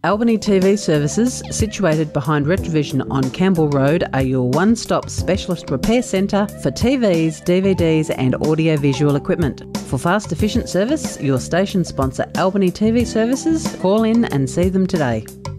Albany TV Services, situated behind Retrovision on Campbell Road, are your one-stop specialist repair centre for TVs, DVDs and audio-visual equipment. For fast, efficient service, your station sponsor Albany TV Services, call in and see them today.